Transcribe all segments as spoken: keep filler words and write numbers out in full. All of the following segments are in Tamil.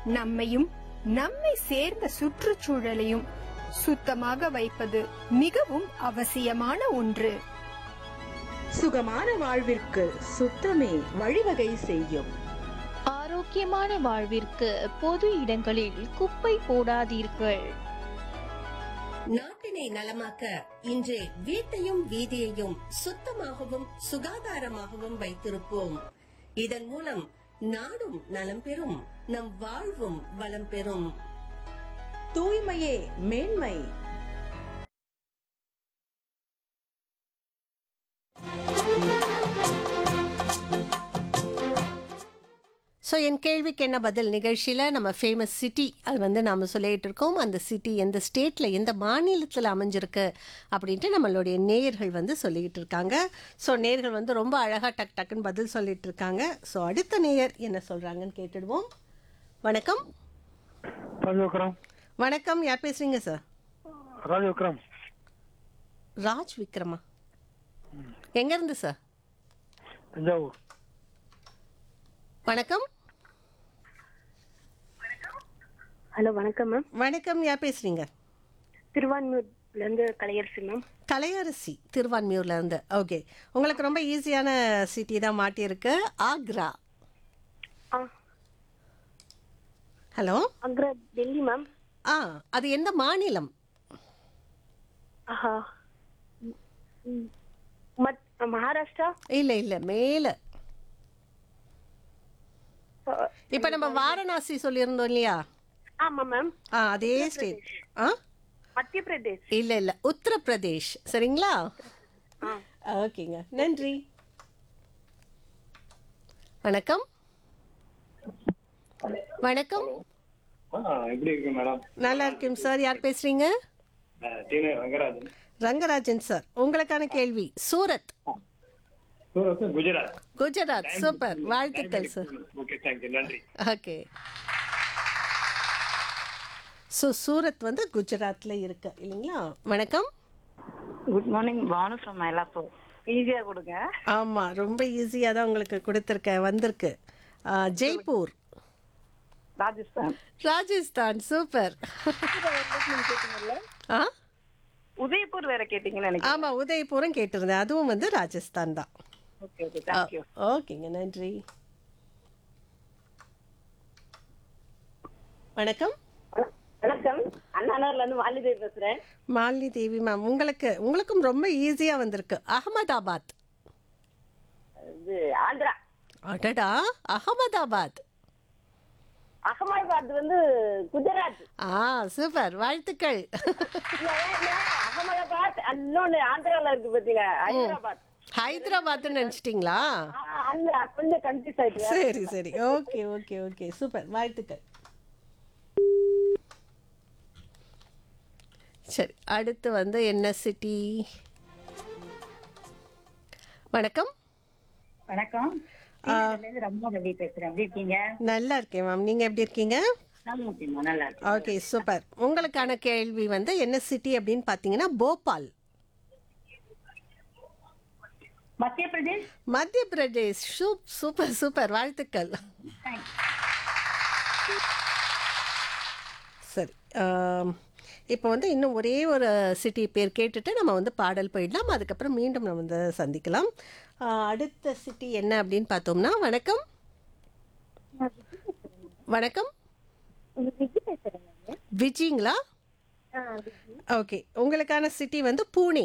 நம்மையும் நம்மை சேர்ந்த சுற்றுச்சூழலையும் சுத்தமாக வைப்பது மிகவும் அவசியமான ஒன்று. சுகமான வாழ்விற்கு சுத்தமே வழிவகை செய்யும். ஆரோக்கியமான வாழ்விற்கு பொது இடங்களில் குப்பை போடாதீர்கள். நாட்டினை நலமாக்க இன்று வீட்டையும் வீதியையும் சுத்தமாகவும் சுகாதாரமாகவும் வைத்திருப்போம். இதன் மூலம் நாடும் நலம் பெறும், நம் வாழ்வும் வளம் பெறும். தூய்மையே மேன்மை. ஸோ என் கேள்விக்கு என்ன பதில் நிகழ்ச்சியில் நம்ம ஃபேமஸ் சிட்டி அது வந்து நாம் சொல்லிகிட்டு இருக்கோம். அந்த சிட்டி எந்த ஸ்டேட்டில் எந்த மாநிலத்தில் அமைஞ்சிருக்கு அப்படின்ட்டு நம்மளுடைய நேயர்கள் வந்து சொல்லிக்கிட்டு இருக்காங்க. ஸோ நேயர்கள் வந்து ரொம்ப அழகாக டக் டக்குன்னு பதில் சொல்லிட்டு இருக்காங்க. ஸோ அடுத்த நேயர் என்ன சொல்கிறாங்கன்னு கேட்டுடுவோம். வணக்கம். ராஜவிக்ரம். வணக்கம், யார் பேசுகிறீங்க சார்? ராஜவிக்ரம். ராஜ் விக்ரமா? எங்கேருந்து சார்? தஞ்சாவூர். வணக்கம். ஹலோ, வணக்கம் மேம். வணக்கம், யார் பேசுறீங்க? திருவான்மியூர்ல இருந்து கலையரசி மேம். கலையரசி திருவான்மியூர்ல இருந்து. ஓகே, உங்களுக்கு ரொம்ப ஈஸியான சிட்டி தான் மாட்டியிருக்கு. ஆக்ரா. ஹலோ. ஆக்ரா டெல்லி மேம். ஆ, அது எந்த மாநிலம்? ஆஹா, மகாராஷ்டிரா. இல்ல இல்ல, மேல. இப்ப நம்ம வாரணாசி சொல்லியிருந்தோம் இல்லையா? ஆமா மேம். ஆ, அதே ஸ்டேட். ஆ, மத்திய பிரதேஷ். இல்ல இல்ல, உத்தரப்பிரதேஷ். சரிங்களா? ஓகேங்க, நன்றி. வணக்கம். வணக்கம். எப்படி இருக்கு மேடம்? நல்லா இருக்கேன் சார். யார் பேசுறீங்க? ரங்கராஜன். ரங்கராஜன் சார், உங்களுக்கான கேள்வி. சூரத். குஜராத். குஜராத். சூப்பர், வாழ்த்துக்கள் சார். ஓகே, தேங்க்யூ, நன்றி. ஓகே. ஸோ சூரத் வந்து குஜராத்ல இருக்கு இல்லைங்களா? வணக்கம். Good morning, Banu from Mylapore. ஈஸியா கொடுங்க. ஆமா, ரொம்ப ஈஸியா தான் உங்களுக்கு கொடுத்துருக்கேன். வந்திருக்கு. ஆ, ஜெய்ப்பூர். ராஜஸ்தான். ராஜஸ்தான். சூப்பர். ஆ, உதய்பூர் வேற கேட்டீங்கன்னு நினைக்கிறேன். ஆமா, உதய்பூரும் கேட்டிருந்தேன். அதுவும் வந்து ராஜஸ்தான் தான். Okay okay, thank you. ஓகேங்க, நன்றி. வணக்கம். வணக்கம், அண்ணாநகர்ல இருந்து மாலினி தேவி பேசுறேன். மாலினி தேவி மேம், உங்களுக்கு உங்களுக்கும் ரொம்ப ஈஸியா வந்திருக்கு. அகமதாபாத். இது ஆந்திரா. அடடா, அகமதாபாத். அகமதாபாத் வந்து குஜராத். ஆ, சூப்பர், வாழ்த்துக்கள். அகமதாபாத் இன்னொன்னு ஆந்திரால இருக்கு பாத்தீங்க, ஹைதராபாத். ஹைதராபாத்னு நினைச்சிட்டீங்களா? அந்த கொஞ்சம் கன்ஃபியூஸ் ஆயிட்டு. சரி சரி, ஓகே ஓகே ஓகே, சூப்பர், வாழ்த்துக்கள். சரி, அடுத்து வந்து என்ன சிட்டி? வணக்கம். வணக்கம், ரம்யா ரவி பேசுறேன். எப்படி இருக்கீங்க? நல்லா இருக்கேன் மேம், நீங்க எப்படி இருக்கீங்க? நல்லா இருக்கேன். Okay, super. உங்களுக்கான கேள்வி வந்து என்ன சிட்டி அப்படின்னு பாத்தீங்கன்னா போபால். மத்திய பிரதேஷ். மத்திய பிரதேஷ். சூப்பர் சூப்பர், வாழ்த்துக்கள். சரி, இப்போ வந்து இன்னும் ஒரே ஒரு சிட்டி பேர் கேட்டுட்டு நம்ம வந்து பாடல் போயிடலாம். அதுக்கப்புறம் மீண்டும் நம்ம வந்து சந்திக்கலாம். அடுத்த சிட்டி என்ன அப்படின்னு பார்த்தோம்னா, வணக்கம். வணக்கம். விஜிங்களா? ஓகே, உங்களுக்கான சிட்டி வந்து பூனே.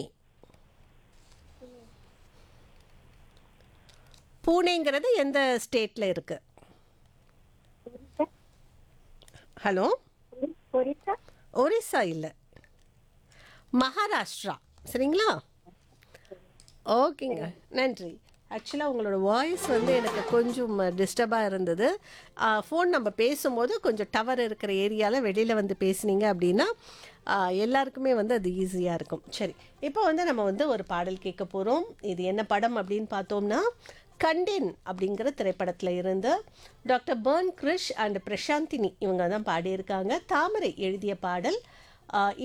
பூனேங்கிறது எந்த ஸ்டேட்ல இருக்கு? ஹலோ. ஒரிசா இல்லை, மகாராஷ்டிரா. சரிங்களா? ஓகேங்க, நன்றி. ஆக்சுவலாக உங்களோட வாய்ஸ் வந்து எனக்கு கொஞ்சம் டிஸ்டர்பாக இருந்தது. ஃபோன் நம்ம பேசும்போது கொஞ்சம் டவர் இருக்கிற ஏரியாவில் வெளியில் வந்து பேசுனீங்க அப்படின்னா எல்லாருக்குமே வந்து அது ஈஸியாக இருக்கும். சரி, இப்போ வந்து நம்ம வந்து ஒரு பாடல் கேட்க போகிறோம். இது என்ன படம் அப்படின்னு பார்த்தோம்னா, கண்டேன் அப்படிங்கிற திரைப்படத்தில் இருந்து doctor burn Girish and Prashanthini இவங்க தான் பாடியிருக்காங்க. தாமரை எழுதிய பாடல்.